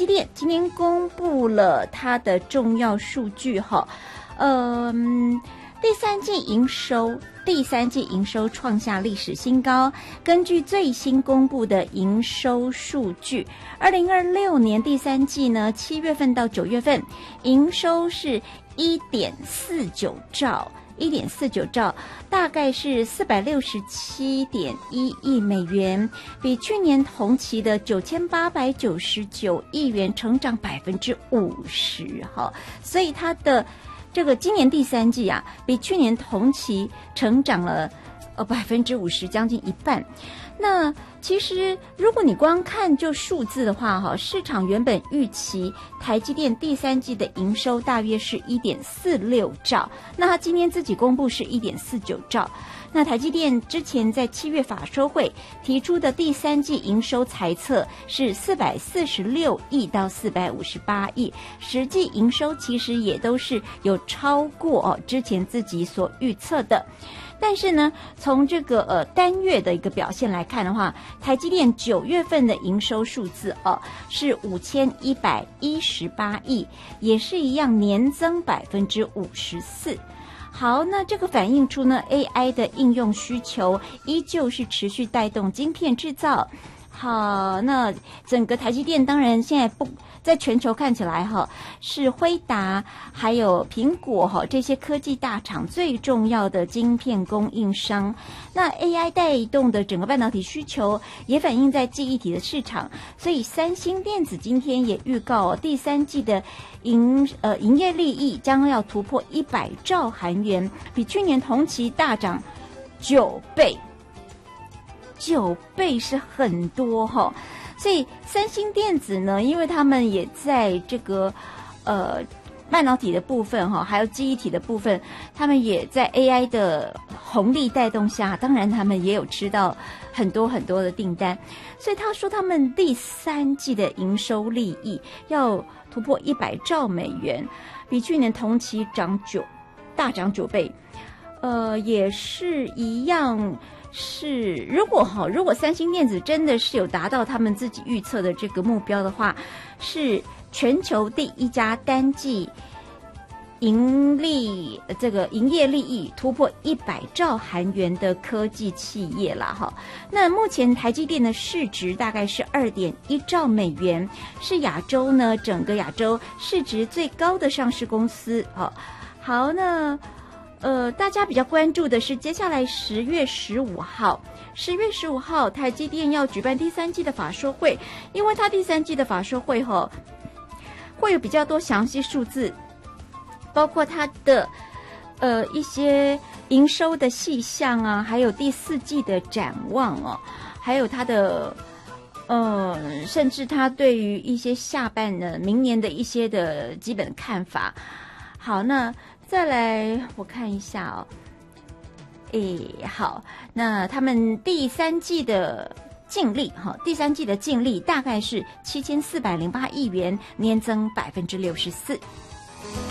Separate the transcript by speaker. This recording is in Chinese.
Speaker 1: 积电今天公布了它的重要数据哈，第三季营收创下历史新高。根据最新公布的营收数据，2026年第三季呢，7月份到9月份，营收是1.49兆，大概是467.1亿美元，比去年同期的9899亿元成长50%哈，所以它的这个今年第三季啊，比去年同期成长了50%，将近一半。那其实如果你光看就数字的话哈，市场原本预期台积电第三季的营收大约是1.46兆，那它今天自己公布是1.49兆。那台积电之前在7月法说会提出的第三季营收财测是446亿到458亿，实际营收其实也都是有超过之前自己所预测的。但是呢，从这个单月的一个表现来看的话，台积电9月份的营收数字是5118亿，也是一样年增54%。好，那这个反映出呢 AI 的应用需求依旧是持续带动晶片制造。好，那整个台积电当然现在不在全球看起来是辉达还有苹果这些科技大厂最重要的晶片供应商。那 AI 带动的整个半导体需求也反映在记忆体的市场，所以三星电子今天也预告第三季的营业利益将要突破100兆韩元，比去年同期大涨9倍。9倍是很多哈，所以三星电子呢，因为他们也在这个半导体的部分还有记忆体的部分，他们也在 AI 的红利带动下，当然他们也有吃到很多很多的订单，所以他说他们第三季的营收利益要突破100兆美元，比去年同期大涨9倍，也是一样。是，如果三星电子真的是有达到他们自己预测的这个目标的话，是全球第一家单季营业利益突破100兆韩元的科技企业啦哈。那目前台积电的市值大概是2.1兆美元，是亚洲呢整个亚洲市值最高的上市公司。好，那大家比较关注的是接下来10月15号台积电要举办第三季的法说会，因为它第三季的法说会会有比较多详细数字，包括它的一些营收的细项啊，还有第四季的展望还有它的甚至它对于一些明年的一些的基本看法。好，那再来我看一下好，那他们第三季的净利大概是7408亿元，年增64%。